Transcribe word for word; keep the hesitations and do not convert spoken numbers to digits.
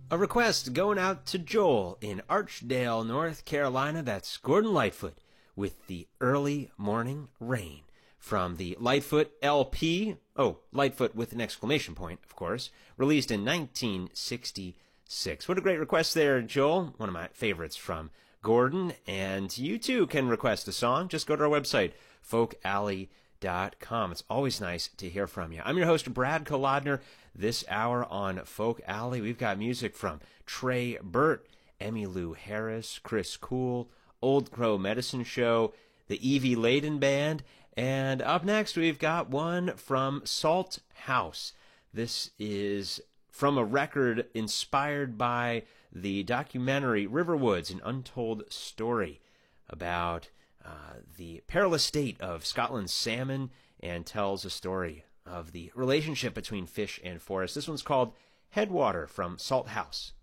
A request going out to Joel in Archdale, North Carolina. That's Gordon Lightfoot with the Early Morning Rain from the Lightfoot L P. Oh, Lightfoot with an exclamation point, of course. Released in nineteen sixty-six. What a great request there, Joel. One of my favorites from Gordon. And you too can request a song. Just go to our website, folk alley dot com. It's always nice to hear from you. I'm your host, Brad Kolodner. This hour on Folk Alley, we've got music from Trey Burt, Emmylou Harris, Chris Cool, Old Crow Medicine Show, the Evie Layden Band, and up next we've got one from Salt House. This is from a record inspired by the documentary Riverwoods, an Untold Story about uh, the perilous state of Scotland's salmon, and tells a story of the relationship between fish and forest. This one's called Headwater from Salt House.